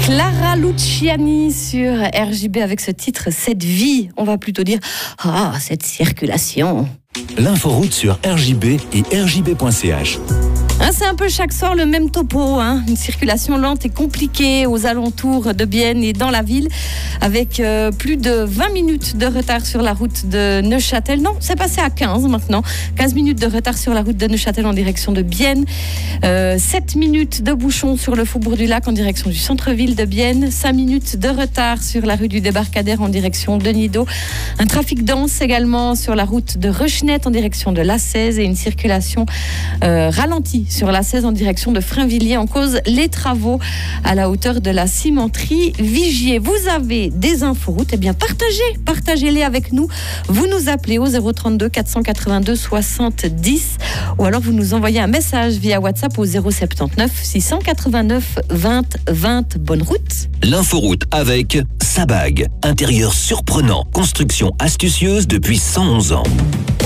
Clara Luciani sur RJB avec ce titre, cette vie, on va plutôt dire, cette circulation. L'inforoute sur RJB et rjb.ch. C'est un peu chaque soir le même topo, une circulation lente et compliquée aux alentours de Bienne et dans la ville, avec plus de 20 minutes de retard sur la route de Neuchâtel. Non, c'est passé à 15 maintenant. 15 minutes de retard sur la route de Neuchâtel en direction de Bienne. 7 minutes de bouchon sur le Faubourg du Lac en direction du centre-ville de Bienne. 5 minutes de retard sur la rue du Débarcadère en direction de Nidau. Un trafic dense également sur la route de Rochenette en direction de la 16 et une circulation ralentie sur la 16 en direction de Frainvilliers en cause les travaux à la hauteur de la cimenterie Vigier. Vous avez des inforoutes, partagez-les avec nous. Vous nous appelez au 032 482 70 ou alors vous nous envoyez un message via WhatsApp au 079 689 20 20. Bonne route. L'inforoute avec Sabag, intérieur surprenant, construction astucieuse depuis 111 ans.